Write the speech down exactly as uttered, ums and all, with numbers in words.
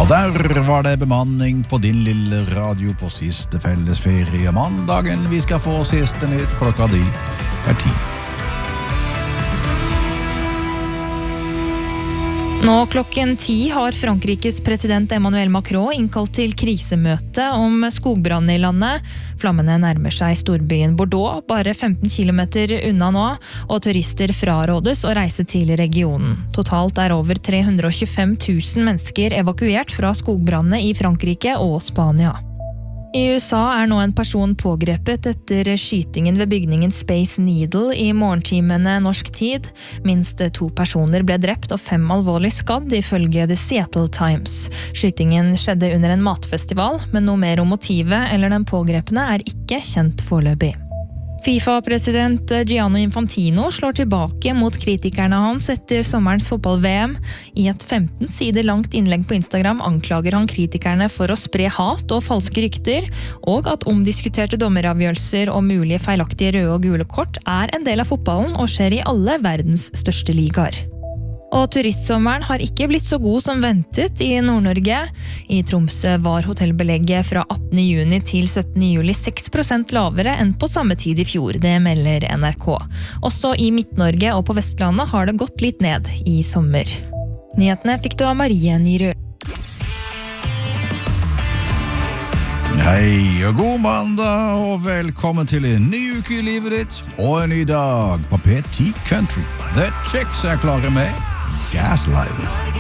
Der var det bemanning på din lille radio på siste fellesferie mandagen. Vi skal få siste nytt klokka di er ti. Nå klokken ti har Frankrikes president Emmanuel Macron innkalt til krisemøte om skogbrann i landet. Flammene nærmer seg storbyen Bordeaux, bare femten kilometer unna nå, og turister frarådes å reise til regionen. Totalt er over tre hundre og tjuefem tusen mennesker evakuert fra skogbrannene i Frankrike og Spania. I U S A er nå en person pågrepet etter skytingen ved bygningen Space Needle i morgentimene norsk tid. Minst to personer ble drept og fem alvorlig skadd ifølge The Seattle Times. Skytingen skjedde under en matfestival, men noe mer om motivet eller den pågrepne er ikke kjent foreløpig. FIFA-president Gianni Infantino slår tilbake mot kritikerne hans etter sommerens fotball-V M. I et femten sider langt innlegg på Instagram anklager han kritikerne for å spre hat og falske rykter, og at omdiskuterte dommeravgjørelser og mulige feilaktige røde og gule kort er en del av fotballen og skjer i alle verdens største ligaer. Og turistsommeren har ikke blitt så god som ventet i Nord-Norge. I Tromsø var hotellbelegget fra attende juni til syttende juli seks prosent lavere enn på samme tid i fjor, det melder N R K. Også i Midt-Norge og på Vestlandet har det gått litt ned i sommer. Nyhetene fikk du av Marie Nyrø. Hei og god mandag, og velkommen til en ny uke i livet ditt, og en ny dag på P ti Country. The Chicks er klare med Gaslighter.